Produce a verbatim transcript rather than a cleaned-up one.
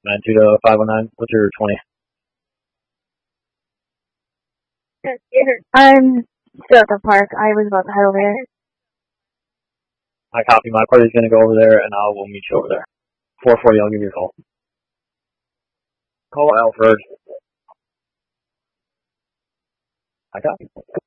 nine two to five one nine. What's your twenty? I'm still at the park. I was about to head over there. I copy. My party's going to go over there, and I will meet you over there. four forty, I'll give you a call. Call Alfred. I copy.